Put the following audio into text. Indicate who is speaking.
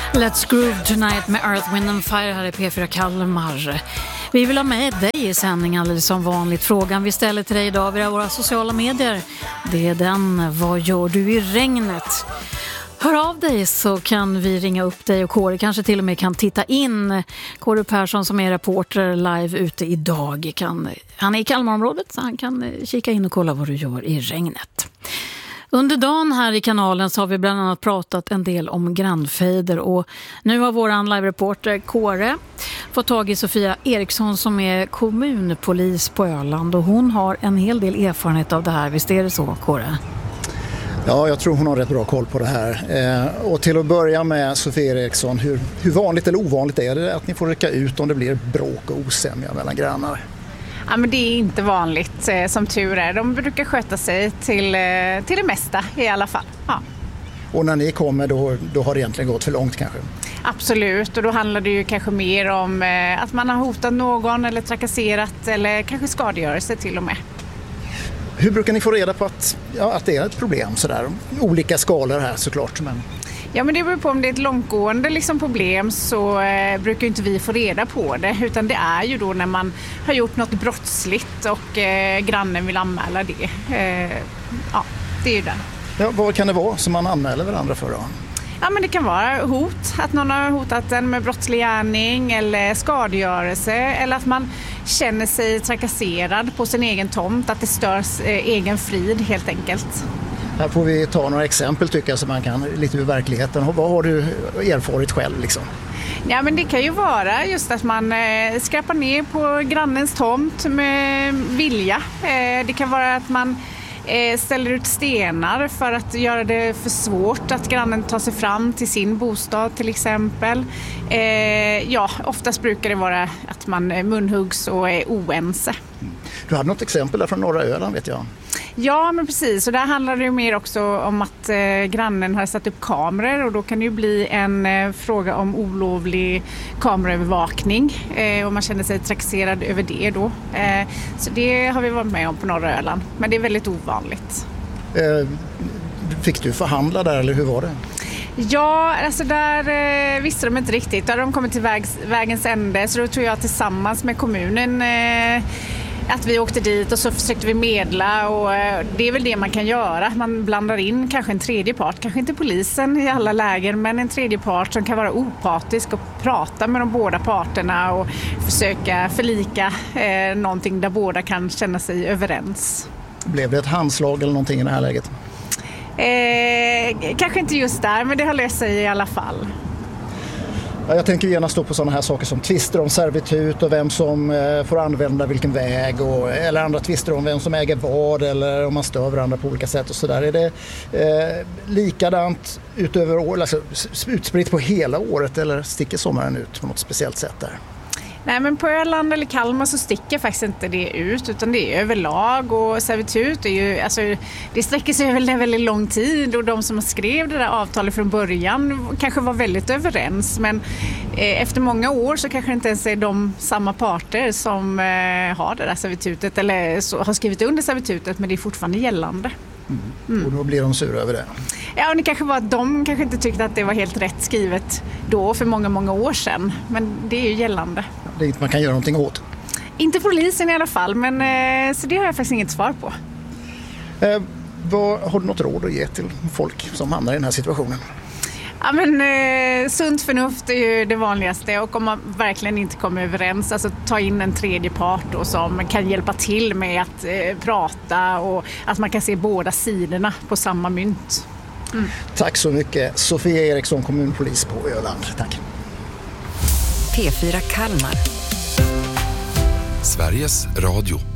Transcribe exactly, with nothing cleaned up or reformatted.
Speaker 1: Let's Groove Tonight med Earth, Wind and Fire här i P fyra Kalmar. Vi vill ha med dig i sändningen alldeles som vanligt. Frågan vi ställer till dig idag via våra sociala medier, det är den: vad gör du i regnet? Hör av dig så kan vi ringa upp dig, och Kåre kanske till och med kan titta in. Kåre Persson som är reporter live ute idag, kan, han är i Kalmarområdet så han kan kika in och kolla vad du gör i regnet. Under dagen här i kanalen så har vi bland annat pratat en del om grannfejder, och nu har våran live-reporter Kåre fått tag i Sofia Eriksson som är kommunpolis på Öland, och hon har en hel del erfarenhet av det här. Visst är det så, Kåre?
Speaker 2: Ja, jag tror hon har rätt bra koll på det här. Eh, och till att börja med, Sofia Eriksson, hur, hur vanligt eller ovanligt är det att ni får rycka ut om det blir bråk och osämja mellan grannar?
Speaker 3: Ja, men det är inte vanligt, eh, som tur är. De brukar sköta sig till, eh, till det mesta i alla fall. Ja.
Speaker 2: Och när ni kommer då, då har det egentligen gått för långt kanske?
Speaker 3: Absolut, och då handlar det ju kanske mer om eh, att man har hotat någon eller trakasserat eller kanske skadegörelse till och med.
Speaker 2: Hur brukar ni få reda på att, ja, att det är ett problem sådär? Olika skalor här såklart. Men...
Speaker 3: Ja, men det beror på om det är ett långtgående liksom, problem, så eh, brukar inte vi få reda på det, utan det är ju då när man har gjort något brottsligt och eh, grannen vill anmäla det. Eh, ja, det är ju det.
Speaker 2: Ja, vad kan det vara som man anmäler varandra för då?
Speaker 3: Ja, men det kan vara hot, att någon har hotat en med brottslig gärning eller skadegörelse, eller att man känner sig trakasserad på sin egen tomt, att det störs eh, egen frid helt enkelt.
Speaker 2: Här får vi ta några exempel tycker jag, så man kan lite ur verkligheten. Vad har du erfarit själv liksom?
Speaker 3: Ja, men det kan ju vara just att man eh, skräpar ner på grannens tomt med vilja. Eh, det kan vara att man eh, ställer ut stenar för att göra det för svårt att grannen tar sig fram till sin bostad till exempel. Eh, ja, oftast brukar det vara att man munhuggs och är oense.
Speaker 2: Du hade något exempel där från norra Öland vet jag.
Speaker 3: Ja, men precis. Och där handlar det ju mer också om att eh, grannen har satt upp kameror, och då kan det ju bli en eh, fråga om olovlig kameraövervakning eh, och man känner sig trakasserad över det då. Eh, så det har vi varit med om på norra Öland, men det är väldigt ovanligt.
Speaker 2: Eh, fick du förhandla där eller hur var det?
Speaker 3: Ja, alltså där eh, visste de inte riktigt. Där de kommit till vägs, vägens ände, så då tror jag tillsammans med kommunen eh, att vi åkte dit och så försökte vi medla, och det är väl det man kan göra. Man blandar in kanske en tredje part, kanske inte polisen i alla lägen, men en tredje part som kan vara opartisk och prata med de båda parterna och försöka förlika eh, någonting där båda kan känna sig överens.
Speaker 2: Blev det ett handslag eller någonting i det här läget?
Speaker 3: Eh, kanske inte just där, men det har löst sig i alla fall.
Speaker 2: Jag tänker gärna stå på sådana här saker som tvister om servitut och vem som eh, får använda vilken väg, och, eller andra tvister om vem som äger vad, eller om man stör varandra på olika sätt och sådär. Är det eh, likadant utöver år, alltså utspritt på hela året, eller sticker sommaren ut på något speciellt sätt där?
Speaker 3: Nej, men på Öland eller Kalmar så sticker faktiskt inte det ut, utan det är överlag, och servitut är ju, alltså, det sträcker sig över en väldigt lång tid, och de som skrev det där avtalet från början kanske var väldigt överens, men eh, efter många år så kanske det inte ens är de samma parter som eh, har det där servitutet eller så, har skrivit under servitutet, men det är fortfarande gällande.
Speaker 2: Mm. Mm. Och då blir de sura över det.
Speaker 3: Ja, och det kanske var att de kanske inte tyckte att det var helt rätt skrivet då för många, många år sedan. Men det är ju gällande.
Speaker 2: Det är inte man kan göra någonting åt.
Speaker 3: Inte polisen i alla fall, men eh, så det har jag faktiskt inget svar på.
Speaker 2: Eh, vad, har du något råd att ge till folk som hamnar i den här situationen?
Speaker 3: Ja, men eh, sunt förnuft är ju det vanligaste, och om man verkligen inte kommer överens, alltså ta in en tredje part då, som kan hjälpa till med att eh, prata, och att man kan se båda sidorna på samma mynt. Mm.
Speaker 2: Tack så mycket, Sofia Eriksson, kommunpolis på Öland. Tack.
Speaker 4: P fyra Kalmar.
Speaker 5: Sveriges Radio.